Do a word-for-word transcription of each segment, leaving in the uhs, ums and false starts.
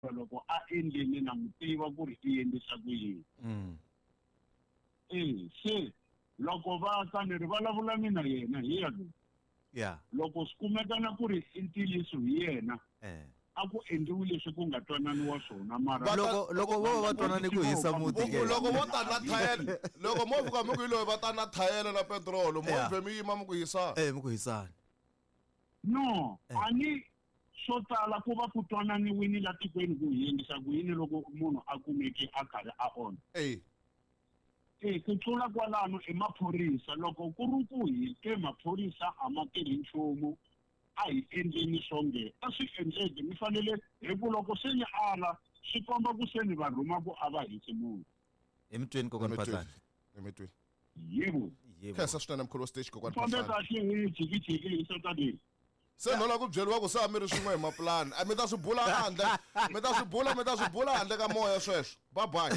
loko a endleni na n'wi tiva ku ri i endlisa ku yini. Mm. Eh se loko va ta ni ri vulavula mina yena hi yena. Yeah. Loko sikumeka na ku ri i ntiyiso hi yena. Eh. A ku endliwi leswi ku nga twananiwa swona mara loko loko vo va twanani ku hisa muti ke loko vo ta na thayele loko mo vuka mi ku loyi va ta na thayele na petrol mo bve mi yima mi ku hisana. Eh mi ku hisana. No, ani swo tala ku va ku twananiwini la tikweni ku yendisa ku yini loko munhu a kumeke a karhi a ona. Eh. Eh ku tlula kwalano emaphorisa loko ku ri ku hi ke maphorisa a ma tirhi nchumu a hi endleni swonge a swi endleke mi fanele hi ku loko se ni ala swi komba ku se ni va rhuma ku a va hisi munhu. Emitweni kokwana Phahlani. Emitweni. Yebo. Yebo. Khensa swinene mkhulu stage kokwana Phahlani. Phahlani. Fambe kahle hi jikijiki hi Saturday. Se no la ku byeliwa ku sa mi ri swin'we hi maplan a mi ta swi bula handle mi ta swi bula mi ta swi bula handle ka moya sweswo bye bye.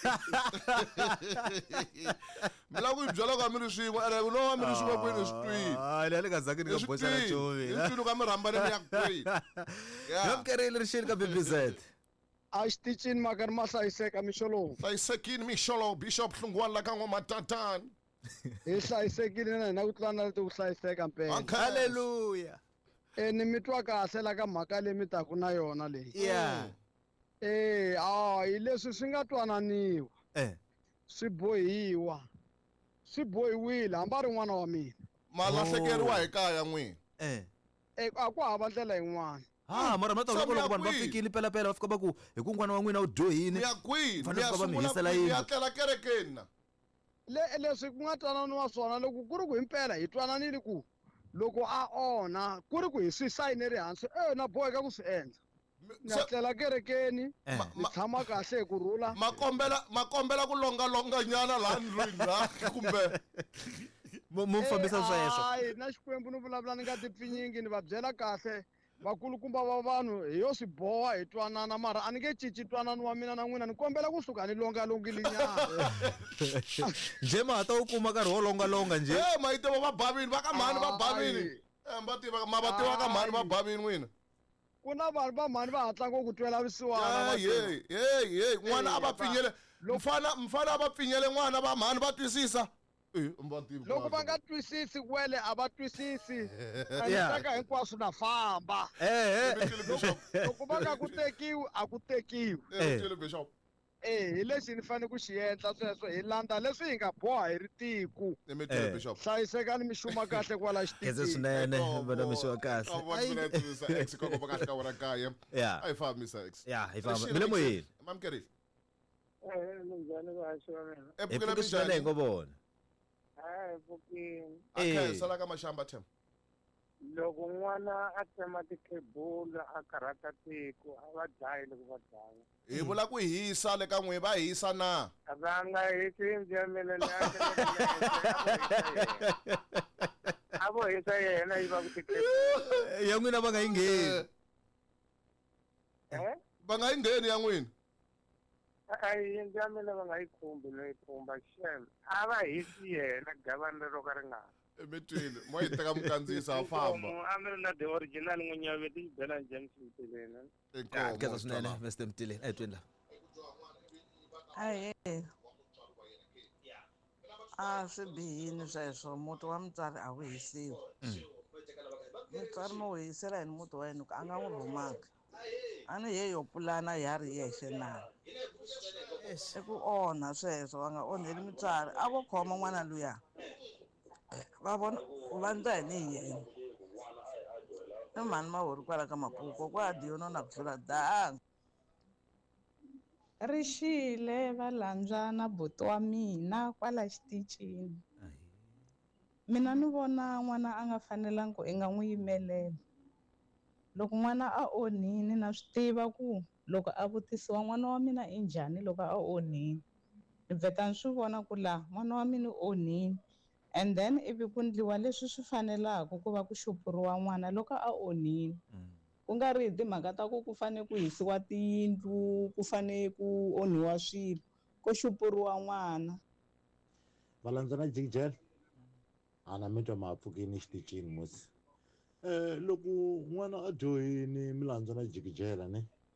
Mi la ku byela ku mi ri swin'we ene u no mi ri swin'we kwini switwini. Ah le ka zaki ni ka boxa na chovi. Switwini ka mi rhambane mi ya kwini. Ya mkerele rishini ka B B Z. A xitichini makani ma hlayiseka mixolovo. Hlayisekini mixolo Bishop Hlungwane la ka n'wamatatani. Hi hlayisekile na hina ku tlula na leti ku hlayiseka mpela. Hallelujah. Eh ni mi twa kahle la ka mhaka leyi mi taku na yona leyi. Yeah. Eh ah hi leswi swi nga twananiwa. Eh. Swi bohiwa. Swi bohiwile hamba ri n'wana wa mina. Ma lahlekeriwa hi kaya n'wina. Eh. Eh a ku hava ndlela yin'wana. Ah mara mata loko loko vanhu va fikile pela pela va fika va ku hi ku n'wana wa n'wina u dyohini. Ya kwini mi ya sungula mi ya tlela kerekeni na. Le leswi ku nga twananiwa swona loko ku ri ku himpela hi twananile ku loko a ona ku ri ku hi swi sayine ri hansi eh na boheka ku swi endla. Ni tlela kerekeni ni tshama kahle hi kurhula. Makombela makombela ku longa longa nyana la ndlwini la kumbe mu fambisa sweswo. Hayi na Xikwembu ni vulavula ni nga tipfinyingi ni va byela kahle vakulukumba va vanhu hi yo swi boha hi twanana mara a ni nge cinci twanani wa mina na n'wina ni kombela kusuka ni longa longile nyana. Nje ma ta u kuma nkarhi wo longa longa nje. Eh ma ite va bhavini va ka mhani va bhavini. Eh mba tiva ma va tiva ka mhani va bhavini n'wina. Ku na vanhu va mhani va hatla ngo ku twela vusiwana. Hey hey hey n'wana a va pfinyele mfana mfana a va pfinyele n'wana va mhani va twisisa. Eh mba tiva. Loko va nga twisisi wele a va twisisi. A teka hinkwaswo na famba. Eh eh. Loko va nga ku tekiwi a ku tekiwi. Eh Bishop. Eh hi leswi ni fanele ku xi endla sweswo hi landa leswi hi nga boha hi ri tiku. Emitweni Bishop. Hlayisekani mi xuma kahle kwala xitini. Khensa swinene vana mi xuma kahle. A va swinene Mr X koko kahle ka wena kaya. Yeah. Ai famba Mr X. Yeah, hi famba. Mi le moyeni. Mamkerile. Eh njhani va xona. E pfukela swinene ngo vona. Hayi pfukini. Okay, sala ka mashamba them. Loko n'wana a tsema tikhebula a karhata tiko a va dlayi loko va dlaya. Hi vula ku hisa le ka n'we va hisa na. Va nga hisi njemele na a vo hisa yena yi va ku tikhebula. Ya n'wina va nga yi ngheni. Eh? Va nga yi ngheni ya n'wina. Ai njemele va nga yi khumbi no yi khumba shem. A va hisi yena gavana ro ka ri nga. Emitweni mo yi teka mukandziyisa a famba. A mi ri na the original n'winyave ti bela James Mtilena. Khensa swinene Mister Mtileni a hi tweni la. Aye. A swi bihini sweswo muti wa mutswari a wu hisiwi. Mutswari no wu hisela yini muti wa yena a nga n'wi rhumanga. A ni ye yo pulana ya ri yexe na. I ku onha sweswo va nga onheli mutswari a vo khoma n'wana luya. Va vona ku vandla yini yena. I mhani mahori kwala ka Mapuko kwa Diyono na ku tlula danga. Rixile va landzwa na buti wa mina kwala xitichini. Mina ni vona n'wana a nga fanelangi ku i nga n'wi yimelela. Loko n'wana a onhini na swi tiva ku loko a vutisiwa n'wana wa mina i njhani loko a onhini. Ni vheta ni swi vona ku la n'wana wa mina u onhini. And then ivi ku ndliwa leswi swi fanelaka ku va ku xupuriwa n'wana loko a onhini. Ku nga ri hi timhaka ta ku ku fane ku hisiwa tiyindlu ku fane ku onhiwa swilo ko xupuriwa n'wana. Va landza na jigijela a na mi twa mapfukini exitichini musi. Eh loko n'wana a dyohini mi landza na jigijela ne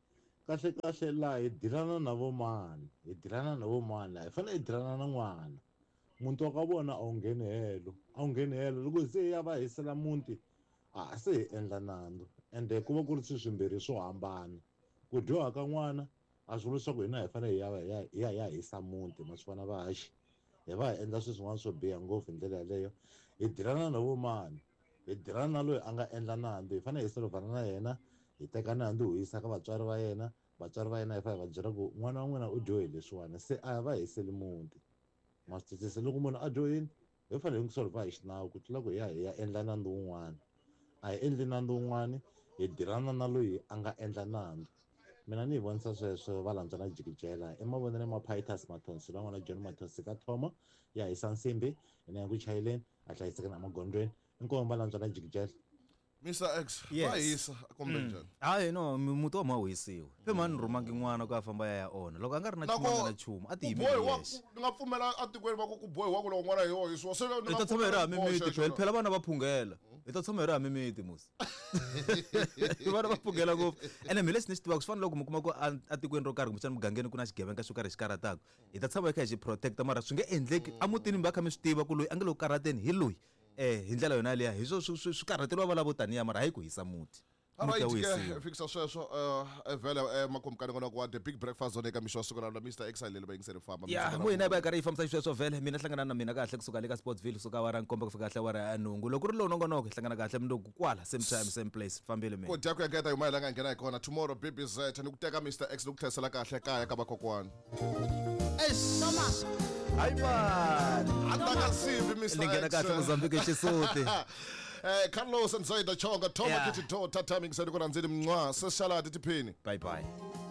kahle kahle laha hi dilana na vo mani hi dilana na vo mani laha hi fanele hi dilana na n'wana muti wa ka vona a wu ngheni helo a wu ngheni helo loko se ya va hisela muti a se hi endla nandzu ende ku va ku ri swi swimbirhi swo hambana ku dyoha ka n'wana a swi vuli leswaku hina hi fanele hi ya hi ya hi ya hisa muti ma swi vona va haxi hi va hi endla swilo swin'wana swo biha ngopfu hi ndlela yaleyo hi dilana na vo mani hi dilana na loyi a nga endla nandzu hi fanele hi selovhana na yena hi teka nandzu hi yisa ka vatswari va yena vatswari va yena hi fa hi va byela ku n'wana wa n'wina u dyohe leswiwani se a va hiseli muti ma swi twisisa loko munhu a dyohini hi fanele hi n'wi solver hi xinawu ku tlula ku hi ya hi ya endla nandzu wun'wana a hi endli nandzu wun'wana hi dilana na loyi a nga endla nandzu mina ni hi vonisa sweswo va landzana jikijela emavonelo ma Pitus Mathonsi van'wana John Mathonsi ka thoma ya hisa nsimbi hina ya ku chayeleni a hlayiseka na magondweni inkomo va landzana jikijela mister X Yes. va hisa kumbe njhani hayi no muti wa ma wisiwe phe mani rhumangi n'wana ku a famba ya ya ona loko a nga ri na Loko chumanga na chumu a ti ku yimeli bohiwa yexe ni nga pfumela atikweni va ku ku bohiwa ku loko n'wana hi yoho hisiwa se hi ta tshama hi ri ha mimiti phela phela vana va phungela hi ta tshama hi ri ha mimiti musi vana va phungela ngopfu ene mi leswi ni swi tivaka swi fanele loko mi kuma ku a- atikweni ro karhi kumbexana mugangeni ku na xigevenga xo karhi xi karhataka hi ta tshama hi kha hi xi protecta mara swi nge endleki amutini mi va kha mi swi tiva ku loyi a nge lo ku karhateni hi loyi um hi ndlela yona liya hi swo swi- swi swi karhateliwa va lavo taniya mara hayi ku hisa muti muti ya alright ke wisiwa fikisa sweswo uh vele emakombukani kona ku the big breakfast zone eka mixo wa sukela na Mister X alele va yingiseri famba ya mo hina hi va hi karhi hi fambisa sweswo vhele mina hlangana na mina kahle kusuka le ka Sportsville kusuka wa ra nkombo ku fika kahle wa ra nhungu loko ri lowu nongonoko hi hlangana kahle mundoko kwala same time same place fambile mina ko dya ku ya ngeta yima langa ngena hi kona tomorrow B B Z ni ku teka Mister X ni ku tlherisela kahle kaya ka vakokwani hayi man andaka nsimbi Mister ni nghena kahle Mozambique xisuti Eh Carlos and Zaida Chonga Toma Yeah. Kitty Tata timing seni ku randzeni mncwa seshalati tiphini bye bye